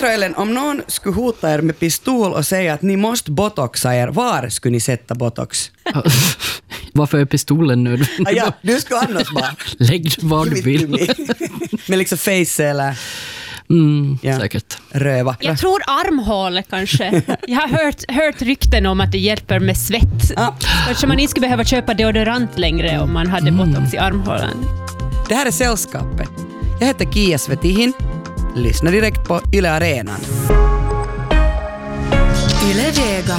Petra och Ellen, om någon skulle hota er med pistol och säga att ni måste botoxa er, var skulle ni sätta botox? Varför är pistolen nu? Ja, du ska annars bara. Lägg vad du vill. Med liksom face eller... Säkert. Röva. Jag tror armhål kanske. Jag har hört rykten om att det hjälper med svett. Kanske man inte skulle behöva köpa deodorant längre om man hade botox i armhålan. Det här är Sällskapet. Jag heter Kia Svetihin. Lyssna direkt på Yle Arenan. Yle Vega.